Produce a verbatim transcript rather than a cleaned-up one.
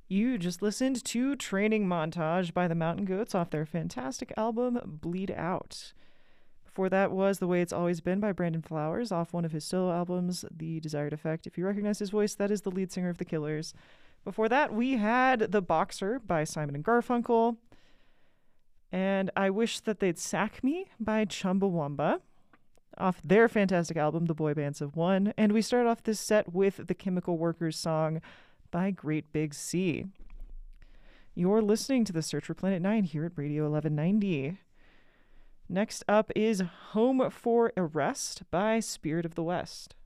You just listened to Training Montage by the Mountain Goats off their fantastic album Bleed Out. Before that was The Way It's Always Been by Brandon Flowers off one of his solo albums, The Desired Effect. If you recognize his voice, that is the lead singer of The Killers. Before that, we had The Boxer by Simon and Garfunkel. And I Wish That They'd Sack Me by Chumbawamba off their fantastic album, The Boy Bands of One. And we start off this set with the Chemical Workers song by Great Big Sea. You're listening to the Search for Planet Nine here at Radio eleven ninety. Next up is Home for Arrest by Spirit of the West.